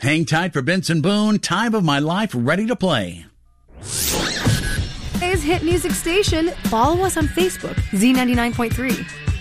Hang tight for Benson Boone, Time of My Life, ready to play. Today's hit music station. Follow us on Facebook, Z99.3.